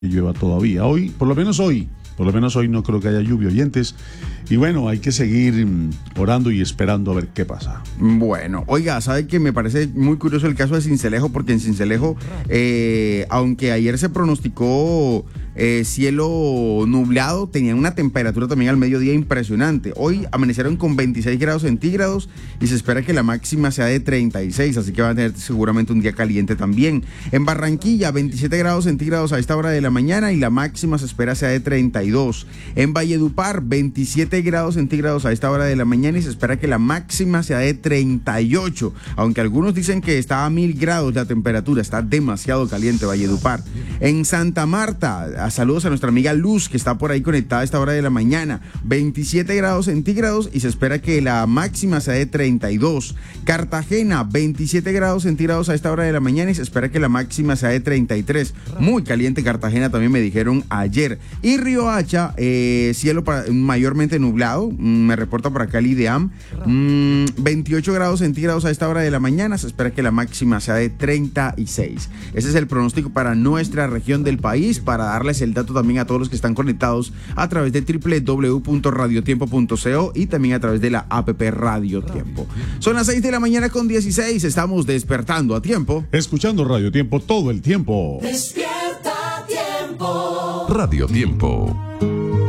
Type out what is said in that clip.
que llueva todavía. Hoy, por lo menos hoy no creo que haya lluvia, oyentes. Y bueno, hay que seguir orando y esperando a ver qué pasa. Bueno, oiga, ¿sabe que me parece muy curioso el caso de Sincelejo? Porque en Sincelejo, aunque ayer se pronosticó cielo nublado, tenían una temperatura también al mediodía impresionante. Hoy amanecieron con 26 grados centígrados y se espera que la máxima sea de 36, así que van a tener seguramente un día caliente también. En Barranquilla, 27 grados centígrados a esta hora de la mañana y la máxima se espera sea de 32. En Valledupar, 27 grados centígrados a esta hora de la mañana y se espera que la máxima sea de 38, aunque algunos dicen que está a 1000 grados la temperatura, está demasiado caliente Valledupar. En Santa Marta, saludos a nuestra amiga Luz, que está por ahí conectada a esta hora de la mañana, 27 grados centígrados y se espera que la máxima sea de 32. Cartagena, 27 grados centígrados a esta hora de la mañana y se espera que la máxima sea de 33. Muy caliente Cartagena también me dijeron ayer. Y Riohacha, cielo mayormente nublado, me reporta por acá el IDEAM, 28 grados centígrados a esta hora de la mañana, se espera que la máxima sea de 36. Ese es el pronóstico para nuestra región del país, para darles el dato también a todos los que están conectados a través de www.radiotiempo.co y también a través de la app Radio Tiempo. Son las 6 de la mañana con 16, estamos despertando a tiempo. Escuchando Radio Tiempo todo el tiempo. Despierta a tiempo. Radio Tiempo.